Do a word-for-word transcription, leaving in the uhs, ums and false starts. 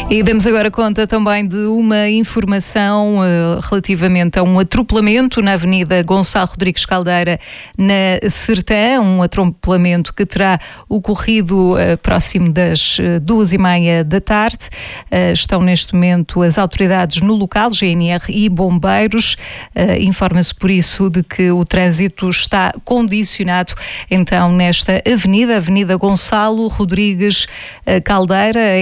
E damos agora conta também de uma informação uh, relativamente a um atropelamento na Avenida Gonçalo Rodrigues Caldeira, na Sertã, um atropelamento que terá ocorrido uh, próximo das uh, duas e meia da tarde. Uh, estão neste momento as autoridades no local, G N R e bombeiros. Uh, informa-se por isso de que o trânsito está condicionado então nesta avenida, Avenida Gonçalo Rodrigues uh, Caldeira.